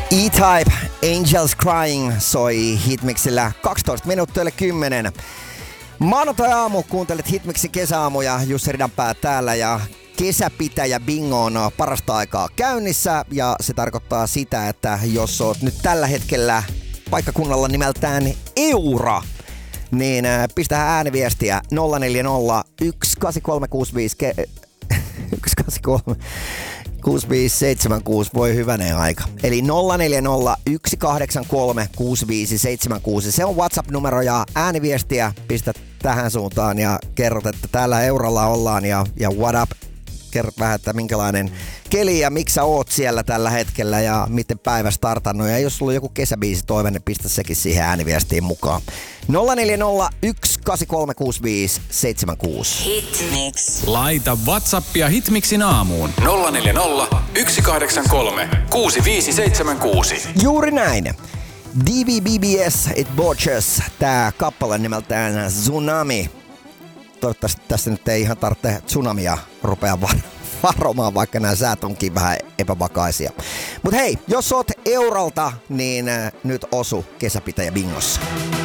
E-Type, Angels Crying soi Hitmixillä 12 minuuttia yli 10. Maanantai-aamu kuuntelet Hitmixin kesäaamuja, Jussi Ridanpää täällä ja kesäpitäjä bingo on parasta aikaa käynnissä ja se tarkoittaa sitä, että jos oot nyt tällä hetkellä paikkakunnalla nimeltään Eura, niin pistähän ääniviestiä 040 18365 6576, voi hyvänen aika. Eli 040 183 6576. Se on WhatsApp-numero ja ääniviestiä pistä tähän suuntaan ja kerrot, että täällä Euralla ollaan ja what up. Kerrot vähän, että minkälainen keli ja miksi sä oot siellä tällä hetkellä ja miten päivä startannut. Ja jos sulla on joku kesäbiisi toive, niin pistä sekin siihen ääniviestiin mukaan. 040 1836576. Hitmix. Laita WhatsAppia Hitmixin aamuun. 040 183 6576. Juuri näin. DVBBS It Borges, tää kappale nimeltään Tsunami. Toivottavasti tässä nyt ei ihan tarvitse tsunamia rupea varomaan, vaikka nämä säät onkin vähän epävakaisia. Mut hei, jos oot Euralta, niin nyt osu kesäpitäjä bingossa.